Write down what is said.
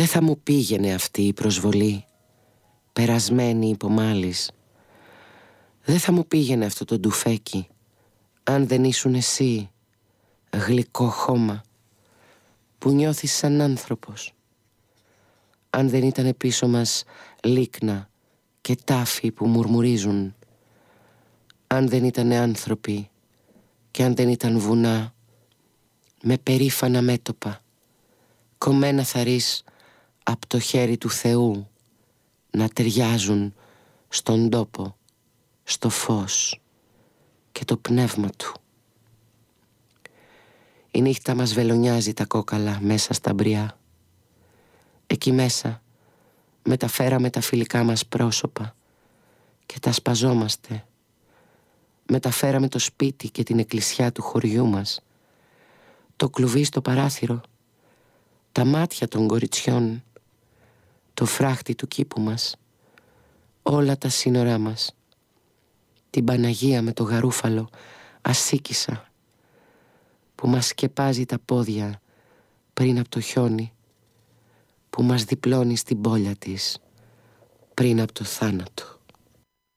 Δεν θα μου πήγαινε αυτή η προσβολή, περασμένη υπομάλης. Δεν θα μου πήγαινε αυτό το ντουφέκι, αν δεν ήσουν εσύ, γλυκό χώμα, που νιώθεις σαν άνθρωπος. Αν δεν ήταν πίσω μας λίκνα και τάφοι που μουρμουρίζουν. Αν δεν ήταν άνθρωποι και αν δεν ήταν βουνά, με περήφανα μέτωπα, κομμένα θαρείς απ' το χέρι του Θεού, να ταιριάζουν στον τόπο, στο φως και το πνεύμα του. Η νύχτα μας βελονιάζει τα κόκαλα μέσα στα μπριά. Εκεί μέσα μεταφέραμε τα φιλικά μας πρόσωπα και τα σπαζόμαστε. Μεταφέραμε το σπίτι και την εκκλησιά του χωριού μας, το κλουβί στο παράθυρο, τα μάτια των κοριτσιών, το φράχτη του κήπου μας, όλα τα σύνορά μας, την Παναγία με το γαρούφαλο ασίκισσα που μας σκεπάζει τα πόδια πριν από το χιόνι, που μας διπλώνει στην πόλια της πριν από το θάνατο.